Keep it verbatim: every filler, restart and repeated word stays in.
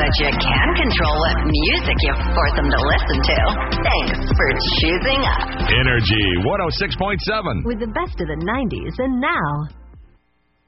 But you can control what music you force them to listen to. Thanks for choosing us. Energy one oh six point seven. With the best of the nineties and now.